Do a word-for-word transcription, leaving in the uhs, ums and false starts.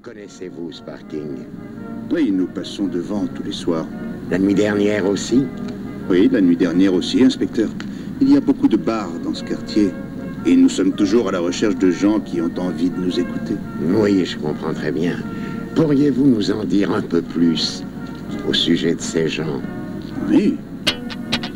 connaissez-vous ce parking? Oui, nous passons devant tous les soirs. La nuit dernière aussi? Oui, la nuit dernière aussi, inspecteur. Il y a beaucoup de bars dans ce quartier. Et nous sommes toujours à la recherche de gens qui ont envie de nous écouter. Oui, je comprends très bien. Pourriez-vous nous en dire un peu plus au sujet de ces gens? Oui.